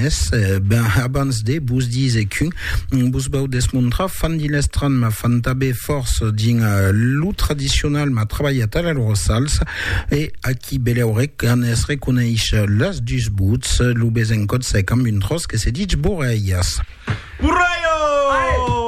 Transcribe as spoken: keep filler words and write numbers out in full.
Cannes, ben abans de bus diz e kun, bus bau desmontra fan dilestran ma fan tabe force din uh, lou traditionnel ma travaillat a la sals e a qui beleurek an es reconeix las dus boots lou bezenkot sec am un tros que se dit boreias. Hurra!